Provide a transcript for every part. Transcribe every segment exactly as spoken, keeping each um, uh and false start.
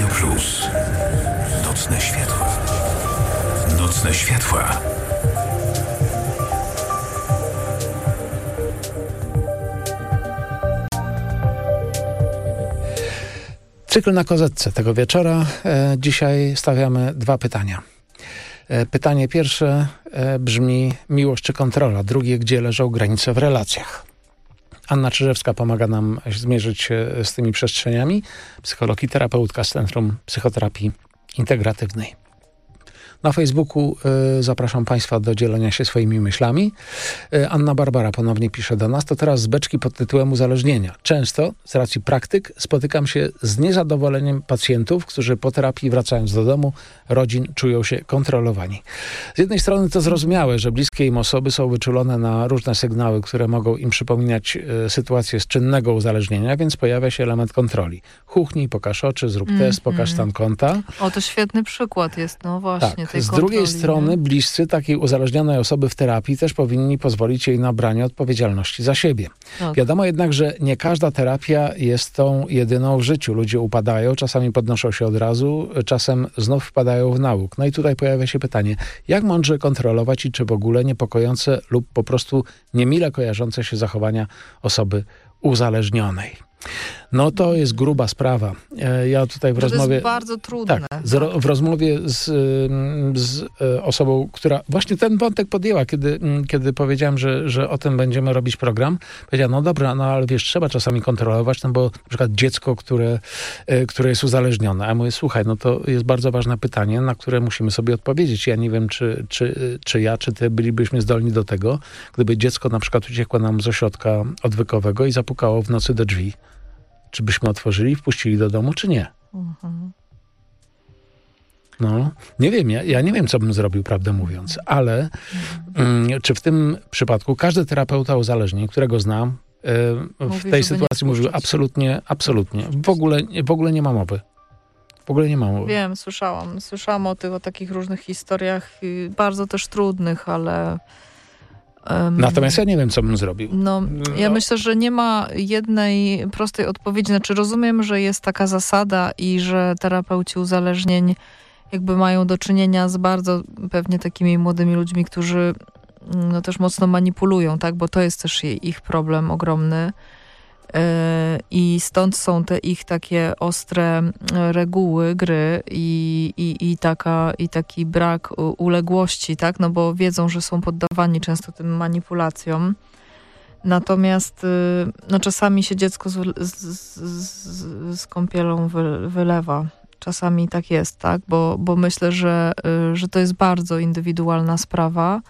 Plus. Nocne światła. Nocne światła. Cykl na kozetce tego wieczora. E, dzisiaj stawiamy dwa pytania. E, pytanie pierwsze e, brzmi: miłość czy kontrola? Drugie: gdzie leżą granice w relacjach? Anna Czyżewska pomaga nam zmierzyć się z tymi przestrzeniami. Psycholog i terapeutka z Centrum Psychoterapii Integratywnej. Na Facebooku y, zapraszam Państwa do dzielenia się swoimi myślami. Y, Anna Barbara ponownie pisze do nas. To teraz z beczki pod tytułem uzależnienia. Często, z racji praktyk, spotykam się z niezadowoleniem pacjentów, którzy po terapii, wracając do domu, rodzin, czują się kontrolowani. Z jednej strony to zrozumiałe, że bliskie im osoby są wyczulone na różne sygnały, które mogą im przypominać y, sytuację z czynnego uzależnienia, więc pojawia się element kontroli. Chuchnij, pokaż oczy, zrób mm, test, pokaż stan konta. O, to świetny przykład jest, no właśnie. Tak. Z drugiej strony bliscy takiej uzależnionej osoby w terapii też powinni pozwolić jej na branie odpowiedzialności za siebie. Tak. Wiadomo jednak, że nie każda terapia jest tą jedyną w życiu. Ludzie upadają, czasami podnoszą się od razu, czasem znów wpadają w nałóg. No i tutaj pojawia się pytanie, jak mądrze kontrolować i czy w ogóle niepokojące lub po prostu niemile kojarzące się zachowania osoby uzależnionej. No to jest gruba sprawa. Ja tutaj w to rozmowie... To jest bardzo trudne. Tak, z, w rozmowie z, z osobą, która właśnie ten wątek podjęła, kiedy, kiedy powiedziałem, że, że o tym będziemy robić program, powiedziała, no dobra, no ale wiesz, trzeba czasami kontrolować, no bo na przykład dziecko, które, które jest uzależnione. A ja mówię, słuchaj, no to jest bardzo ważne pytanie, na które musimy sobie odpowiedzieć. Ja nie wiem, czy, czy, czy ja, czy ty bylibyśmy zdolni do tego, gdyby dziecko na przykład uciekło nam z ośrodka odwykowego i zapukało w nocy do drzwi. Czy byśmy otworzyli, wpuścili do domu, czy nie? Mhm. No, nie wiem, ja, ja nie wiem, co bym zrobił, prawdę mówiąc, ale mhm. mm, czy w tym przypadku każdy terapeuta uzależnień, którego znam, y, w Mówi, tej sytuacji mówił absolutnie, absolutnie. W ogóle, w ogóle nie ma mowy. W ogóle nie ma mowy. Wiem, słyszałam. Słyszałam o tych, o takich różnych historiach, bardzo też trudnych, ale... Um, Natomiast ja nie wiem, co bym zrobił. No, ja no. myślę, że nie ma jednej prostej odpowiedzi. Znaczy rozumiem, że jest taka zasada i że terapeuci uzależnień jakby mają do czynienia z bardzo pewnie takimi młodymi ludźmi, którzy no, też mocno manipulują, tak? Bo to jest też ich problem ogromny. I stąd są te ich takie ostre reguły gry i, i, i, taka, i taki brak uległości, tak? No bo wiedzą, że są poddawani często tym manipulacjom. Natomiast no czasami się dziecko z, z, z, z kąpielą wy, wylewa. Czasami tak jest, tak? Bo, bo myślę, że, że to jest bardzo indywidualna sprawa.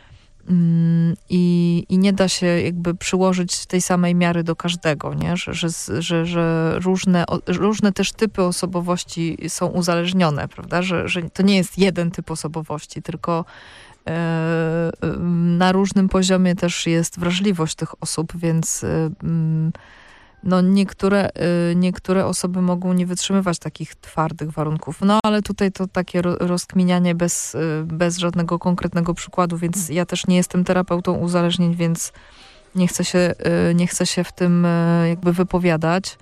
I, i nie da się jakby przyłożyć tej samej miary do każdego, nie? Że, że, że, że różne, różne też typy osobowości są uzależnione, prawda? Że, że to nie jest jeden typ osobowości, tylko e, na różnym poziomie też jest wrażliwość tych osób, więc e, no niektóre, niektóre osoby mogą nie wytrzymywać takich twardych warunków. No ale tutaj to takie rozkminianie bez, bez żadnego konkretnego przykładu, więc ja też nie jestem terapeutą uzależnień, więc nie chcę się, nie chcę się w tym jakby wypowiadać.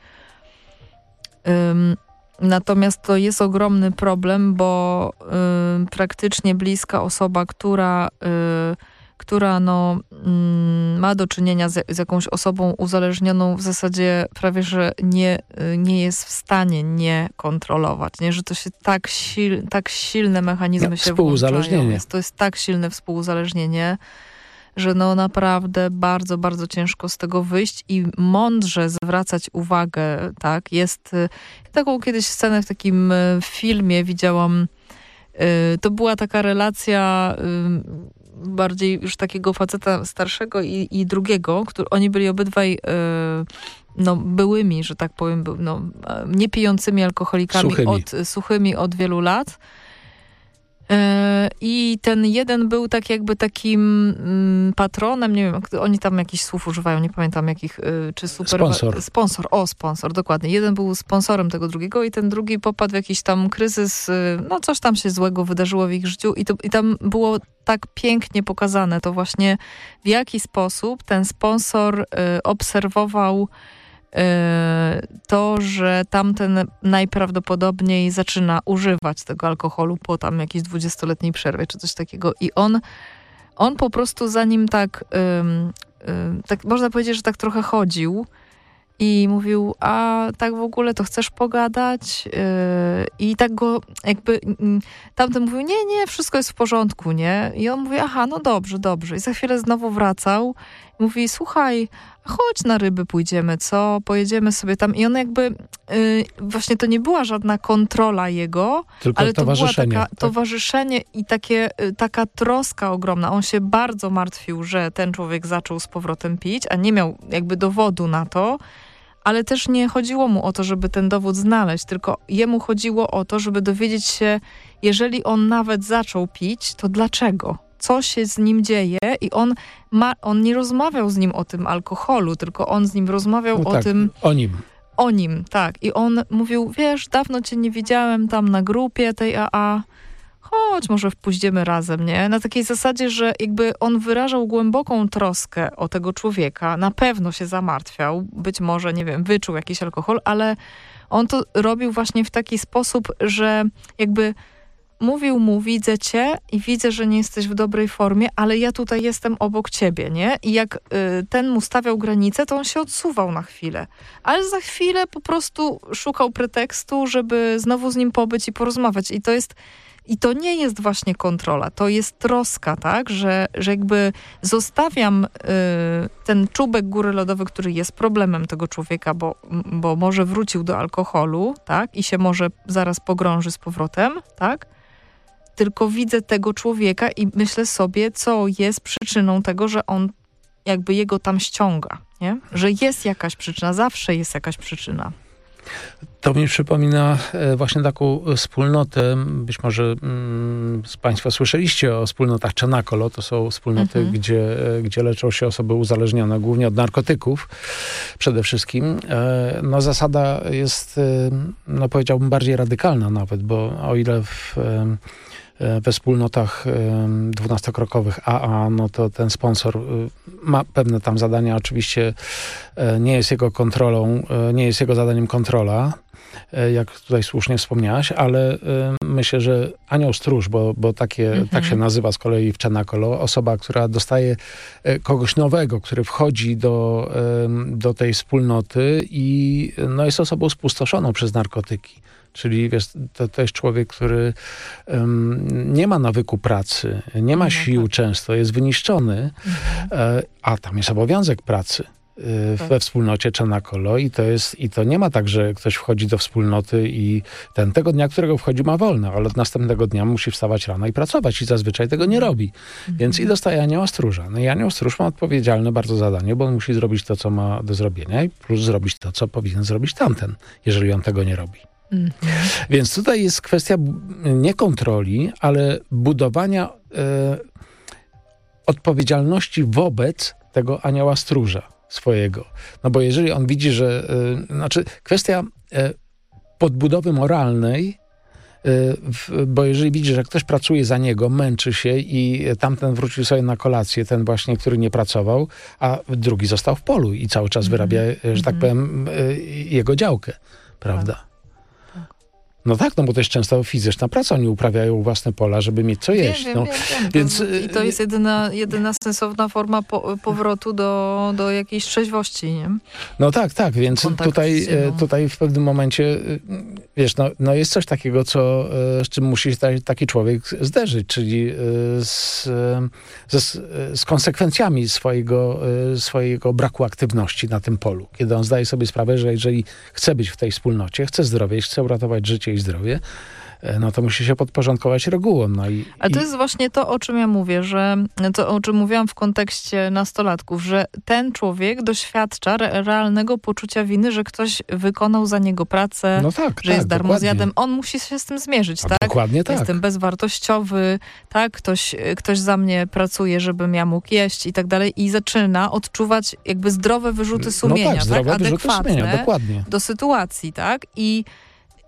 Natomiast to jest ogromny problem, bo praktycznie bliska osoba, która która no, mm, ma do czynienia z, z jakąś osobą uzależnioną, w zasadzie prawie, że nie, nie jest w stanie nie kontrolować, nie? Że to się tak, sil, tak silne mechanizmy no, się włączają. Jest, to jest tak silne współuzależnienie, że no naprawdę bardzo, bardzo ciężko z tego wyjść i mądrze zwracać uwagę, tak? Jest taką kiedyś scenę w takim filmie widziałam, to była taka relacja bardziej już takiego faceta starszego i, i drugiego, który, oni byli obydwaj yy, no, byłymi, że tak powiem, no, nie pijącymi alkoholikami, suchymi. Od, suchymi od wielu lat. Yy, I ten jeden był tak jakby takim mm, patronem, nie wiem, oni tam jakichś słów używają, nie pamiętam jakich, yy, czy super... Sponsor. Sponsor, o sponsor, dokładnie. Jeden był sponsorem tego drugiego i ten drugi popadł w jakiś tam kryzys, yy, no coś tam się złego wydarzyło w ich życiu i, to, i tam było tak pięknie pokazane to właśnie, w jaki sposób ten sponsor y, obserwował to, że tamten najprawdopodobniej zaczyna używać tego alkoholu po tam jakiejś dwudziestoletniej przerwie, czy coś takiego. I on, on po prostu za nim tak, ym, ym, tak można powiedzieć, że tak trochę chodził i mówił, a tak w ogóle to chcesz pogadać? Yy, I tak go jakby, yy, tamten mówił, nie, nie, wszystko jest w porządku, nie? I on mówi, aha, no dobrze, dobrze. I za chwilę znowu wracał i mówi, słuchaj, chodź na ryby pójdziemy, co? Pojedziemy sobie tam. I on jakby, yy, właśnie to nie była żadna kontrola jego, tylko ale to była taka tak? towarzyszenie i takie, yy, taka troska ogromna. On się bardzo martwił, że ten człowiek zaczął z powrotem pić, a nie miał jakby dowodu na to. Ale też nie chodziło mu o to, żeby ten dowód znaleźć, tylko jemu chodziło o to, żeby dowiedzieć się, jeżeli on nawet zaczął pić, to dlaczego? Co się z nim dzieje? I on, ma, on nie rozmawiał z nim o tym alkoholu, tylko on z nim rozmawiał no o tak, tym... O nim. O nim, tak. I on mówił, wiesz, dawno cię nie widziałem tam na grupie tej A A. Chodź, może pójdziemy razem, nie? Na takiej zasadzie, że jakby on wyrażał głęboką troskę o tego człowieka. Na pewno się zamartwiał, być może, nie wiem, wyczuł jakiś alkohol, ale on to robił właśnie w taki sposób, że jakby mówił mu, widzę cię i widzę, że nie jesteś w dobrej formie, ale ja tutaj jestem obok ciebie, nie? I jak y, ten mu stawiał granicę, to on się odsuwał na chwilę. Ale za chwilę po prostu szukał pretekstu, żeby znowu z nim pobyć i porozmawiać. I to jest I to nie jest właśnie kontrola, to jest troska, tak, że, że jakby zostawiam y, ten czubek góry lodowej, który jest problemem tego człowieka, bo, bo może wrócił do alkoholu, tak, i się może zaraz pogrąży z powrotem, tak, tylko widzę tego człowieka i myślę sobie, co jest przyczyną tego, że on jakby jego tam ściąga, nie? Że jest jakaś przyczyna, zawsze jest jakaś przyczyna. To mi przypomina właśnie taką wspólnotę, być może mm, z Państwa słyszeliście o wspólnotach Cenacolo, to są wspólnoty, mhm. gdzie, gdzie leczą się osoby uzależnione, głównie od narkotyków przede wszystkim. No zasada jest, no powiedziałbym, bardziej radykalna nawet, bo o ile w we wspólnotach dwunastokrokowych A A, no to ten sponsor ma pewne tam zadania. Oczywiście nie jest jego kontrolą, nie jest jego zadaniem kontrola, jak tutaj słusznie wspomniałaś, ale myślę, że anioł stróż, bo, bo takie, mhm. tak się nazywa z kolei w Cenacolo, osoba, która dostaje kogoś nowego, który wchodzi do, do tej wspólnoty i no, jest osobą spustoszoną przez narkotyki. Czyli wiesz, to, to jest człowiek, który um, nie ma nawyku pracy, nie ma sił często, jest wyniszczony, mhm. e, a tam jest obowiązek pracy e, tak. we wspólnocie Cenacolo i to jest, i to nie ma tak, że ktoś wchodzi do wspólnoty i ten tego dnia, którego wchodzi, ma wolne, ale od następnego dnia musi wstawać rano i pracować i zazwyczaj tego nie robi. Mhm. Więc i dostaje anioła stróża. No i anioł stróż ma odpowiedzialne bardzo zadanie, bo on musi zrobić to, co ma do zrobienia i plus zrobić to, co powinien zrobić tamten, jeżeli on tego nie robi. Mhm. Więc tutaj jest kwestia nie kontroli, ale budowania e, odpowiedzialności wobec tego anioła stróża swojego. No bo jeżeli on widzi, że... E, znaczy kwestia e, podbudowy moralnej, e, w, bo jeżeli widzi, że ktoś pracuje za niego, męczy się i tamten wrócił sobie na kolację, ten właśnie, który nie pracował, a drugi został w polu i cały czas wyrabia, mhm. że tak powiem, e, jego działkę, prawda? Tak. No tak, no bo to jest często fizyczna praca. Oni uprawiają własne pola, żeby mieć co jeść. Wiem, no. wiem, wiem. Więc, to, I to jest jedyna, jedyna sensowna forma po, powrotu do, do jakiejś trzeźwości, nie? No tak, tak, więc tutaj, tutaj w pewnym momencie, wiesz, no, no jest coś takiego, co, z czym musi się taki człowiek zderzyć, czyli z, z, z konsekwencjami swojego, swojego braku aktywności na tym polu. Kiedy on zdaje sobie sprawę, że jeżeli chce być w tej wspólnocie, chce zdrowie, chce uratować życie i zdrowie, no to musi się podporządkować regułom. No i, Ale to i... jest właśnie to, o czym ja mówię, że to, o czym mówiłam w kontekście nastolatków, że ten człowiek doświadcza re- realnego poczucia winy, że ktoś wykonał za niego pracę, no tak, że tak, jest darmozjadem. On musi się z tym zmierzyć, A tak? Dokładnie tak. Jestem bezwartościowy, tak? Ktoś, ktoś za mnie pracuje, żebym ja mógł jeść i tak dalej i zaczyna odczuwać jakby zdrowe wyrzuty sumienia, no tak, zdrowe tak? wyrzuty Adekwatne sumienia, dokładnie. do sytuacji, tak? I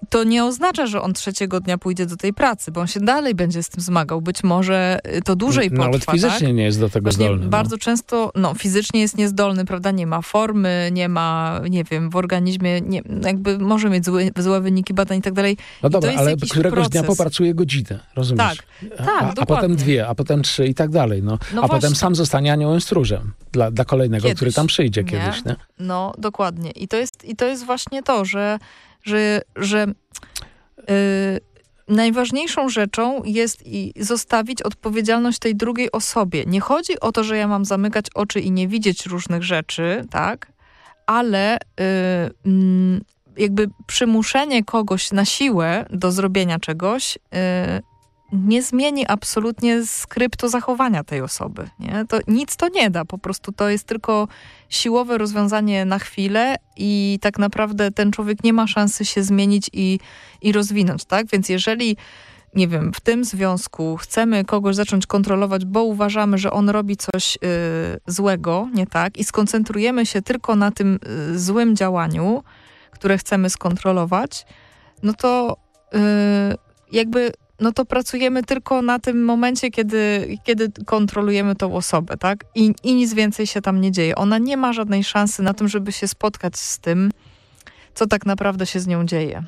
to nie oznacza, że on trzeciego dnia pójdzie do tej pracy, bo on się dalej będzie z tym zmagał. Być może to dłużej potrwa. Nawet fizycznie tak? nie jest do tego Właśnie zdolny. Bardzo no. często, no fizycznie jest niezdolny, prawda? Nie ma formy, nie ma, nie wiem, w organizmie, nie, jakby może mieć złe, złe wyniki badań i tak dalej. No dobra, ale któregoś proces. dnia popracuje godzinę, rozumiesz? Tak, tak, a, a dokładnie. potem dwie, a potem trzy i tak dalej. No. No a właśnie. potem sam zostanie aniołem stróżem dla, dla kolejnego, Kiedyś, który tam przyjdzie nie? kiedyś. Nie? No, dokładnie. I to jest, i to jest właśnie to, że, że, że yy, najważniejszą rzeczą jest i zostawić odpowiedzialność tej drugiej osobie. Nie chodzi o to, że ja mam zamykać oczy i nie widzieć różnych rzeczy, tak? Ale yy, yy, jakby przymuszenie kogoś na siłę do zrobienia czegoś yy, nie zmieni absolutnie skryptu zachowania tej osoby. Nie? To nic to nie da. Po prostu to jest tylko siłowe rozwiązanie na chwilę i tak naprawdę ten człowiek nie ma szansy się zmienić i, i rozwinąć. Tak? Więc jeżeli, nie wiem, w tym związku chcemy kogoś zacząć kontrolować, bo uważamy, że on robi coś yy, złego, nie tak? I skoncentrujemy się tylko na tym yy, złym działaniu, które chcemy skontrolować, no to yy, jakby no to pracujemy tylko na tym momencie, kiedy, kiedy kontrolujemy tą osobę, tak? I, I nic więcej się tam nie dzieje. Ona nie ma żadnej szansy na tym, żeby się spotkać z tym, co tak naprawdę się z nią dzieje.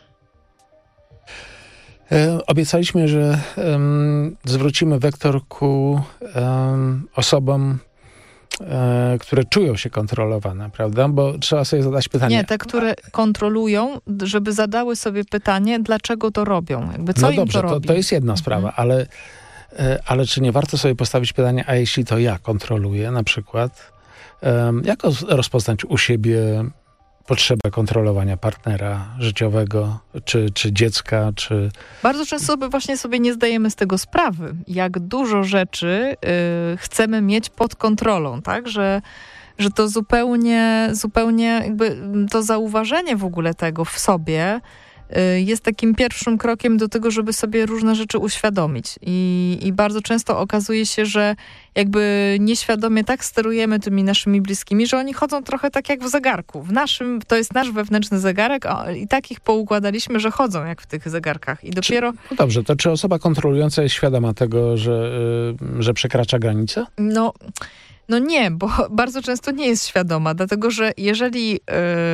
E, obiecaliśmy, że um, zwrócimy wektor ku um, osobom, e, które czują się kontrolowane, prawda? Bo trzeba sobie zadać pytanie. Nie, te, które kontrolują, żeby zadały sobie pytanie, dlaczego to robią. Jakby co no im dobrze, to to, robi. to jest jedna sprawa, mhm. ale, e, ale czy nie warto sobie postawić pytanie, a jeśli to ja kontroluję na przykład, um, jak rozpoznać u siebie potrzebę kontrolowania partnera życiowego, czy, czy dziecka, czy... Bardzo często sobie właśnie sobie nie zdajemy z tego sprawy, jak dużo rzeczy y, chcemy mieć pod kontrolą, tak, że, że to zupełnie, zupełnie jakby to zauważenie w ogóle tego w sobie y, jest takim pierwszym krokiem do tego, żeby sobie różne rzeczy uświadomić. I, i bardzo często okazuje się, że jakby nieświadomie tak sterujemy tymi naszymi bliskimi, że oni chodzą trochę tak jak w zegarku. W naszym, to jest nasz wewnętrzny zegarek a, i tak ich poukładaliśmy, że chodzą jak w tych zegarkach. I dopiero... Czy, no dobrze, to czy osoba kontrolująca jest świadoma tego, że, y, że przekracza granicę? No... No nie, bo bardzo często nie jest świadoma, dlatego że jeżeli yy,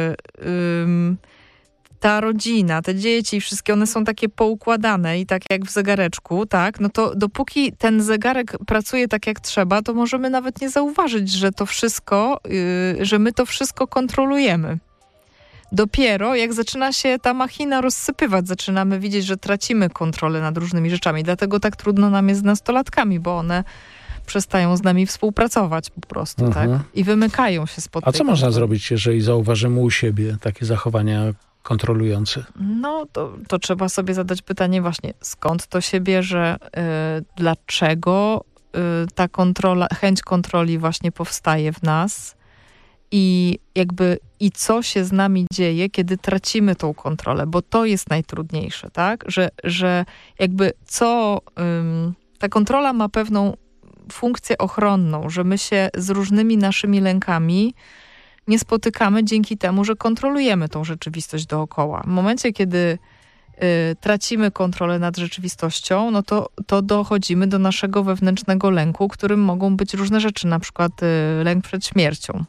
yy, ta rodzina, te dzieci, wszystkie one są takie poukładane i tak jak w zegareczku, tak, no to dopóki ten zegarek pracuje tak jak trzeba, to możemy nawet nie zauważyć, że to wszystko, yy, że my to wszystko kontrolujemy. Dopiero jak zaczyna się ta machina rozsypywać, zaczynamy widzieć, że tracimy kontrolę nad różnymi rzeczami. Dlatego tak trudno nam jest z nastolatkami, bo one przestają z nami współpracować po prostu, Mhm. tak? I wymykają się spod A tej co można kontroli. zrobić, jeżeli zauważymy u siebie takie zachowania kontrolujące? No, to, to trzeba sobie zadać pytanie właśnie, skąd to się bierze, y, dlaczego y, ta kontrola, chęć kontroli właśnie powstaje w nas i jakby i co się z nami dzieje, kiedy tracimy tą kontrolę, bo to jest najtrudniejsze, tak? Że, że jakby co... Ym, ta kontrola ma pewną funkcję ochronną, że my się z różnymi naszymi lękami nie spotykamy dzięki temu, że kontrolujemy tą rzeczywistość dookoła. W momencie, kiedy y, tracimy kontrolę nad rzeczywistością, no to, to dochodzimy do naszego wewnętrznego lęku, którym mogą być różne rzeczy, na przykład y, lęk przed śmiercią.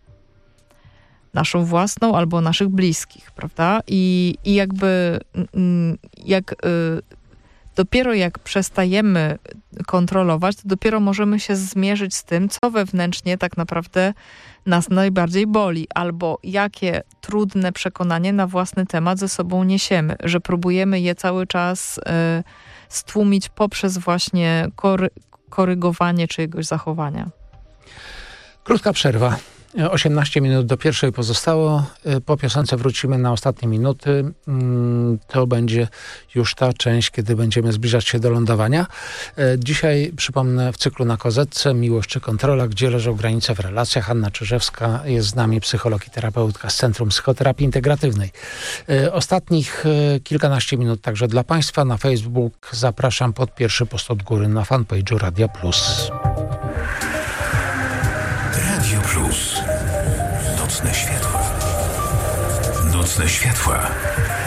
Naszą własną albo naszych bliskich, prawda? I, i jakby y, jak... Y, Dopiero jak przestajemy kontrolować, to dopiero możemy się zmierzyć z tym, co wewnętrznie tak naprawdę nas najbardziej boli, albo jakie trudne przekonanie na własny temat ze sobą niesiemy, że próbujemy je cały czas y, stłumić poprzez właśnie kory, korygowanie czyjegoś zachowania. Krótka przerwa. osiemnaście minut do pierwszej pozostało. Po piosence wrócimy na ostatnie minuty. To będzie już ta część, kiedy będziemy zbliżać się do lądowania. Dzisiaj, przypomnę, w cyklu Na Kozetce Miłość czy kontrola, gdzie leżą granice w relacjach. Anna Czyżewska jest z nami, psycholog i terapeutka z Centrum Psychoterapii Integratywnej. Ostatnich kilkanaście minut także dla Państwa. Na Facebook zapraszam pod pierwszy post od góry na fanpage'u Radia Plus. Radio Plus. Nocne światła. Nocne światła.